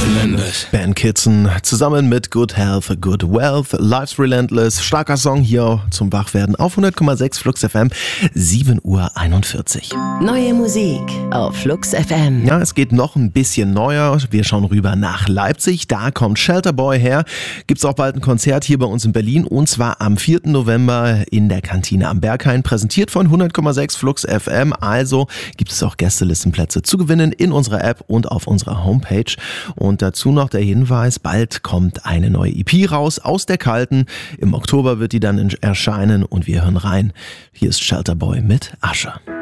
Relentless. Ben Kitson zusammen mit Good Health, Good Wealth, Life's Relentless. Starker Song hier zum Wachwerden auf 100,6 Flux FM, 7:41 Uhr. Neue Musik auf Flux FM. Ja, es geht noch ein bisschen neuer. Wir schauen rüber nach Leipzig. Da kommt Shelter Boy her. Gibt's auch bald ein Konzert hier bei uns in Berlin und zwar am 4. November in der Kantine am Berghain. Präsentiert von 100,6 Flux FM. Also gibt es auch Gästelistenplätze zu gewinnen in unserer App und auf unserer Homepage. Und dazu noch der Hinweis, bald kommt eine neue EP raus aus der Kalten. Im Oktober wird die dann erscheinen und wir hören rein. Hier ist Shelter Boy mit Asche.